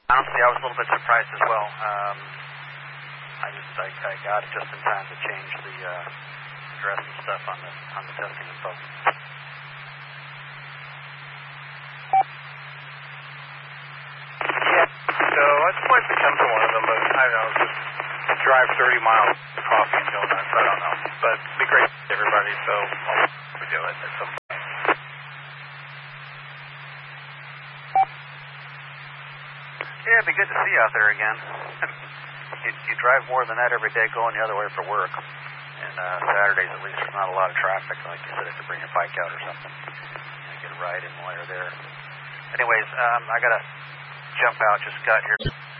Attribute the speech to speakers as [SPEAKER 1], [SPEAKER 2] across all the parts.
[SPEAKER 1] Honestly, I was a little bit surprised as well. I got it just in time to change the address and stuff on the testing info.
[SPEAKER 2] Yeah, so I'd like to come to one of them, but I don't know, just drive 30 miles to coffee and donuts, I don't know. But it'd be great for everybody, so I'll do it at some point.
[SPEAKER 1] Yeah, it'd be good to see you out there again. You drive more than that every day going the other way for work. And Saturdays, at least, there's not a lot of traffic. Like you said, if you bring your bike out or something, you get a ride in while you're there. Anyways, I got to jump out. Just got here.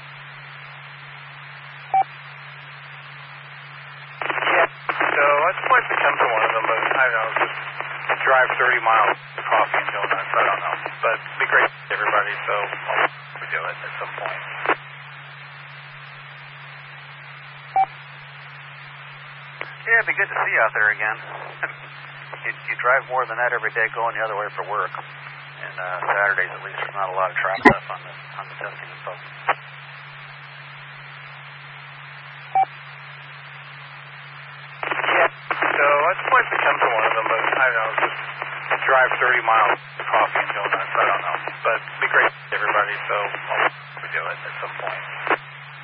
[SPEAKER 2] Yeah, so I'd like to come to one of them, but I don't know, just drive 30 miles to coffee and donuts, I don't know. But it'd be great for everybody, so I'll do it at some point.
[SPEAKER 1] Yeah, it'd be good to see you out there again. You drive more than that every day going the other way for work. And Saturdays, at least, there's not a lot of traffic stuff on the testing info.
[SPEAKER 2] Yeah, so I'd like to come to one of them, but I don't know, just drive 30 miles to coffee and donuts, I don't know. But it'd be great for everybody, so I'll do it at some point.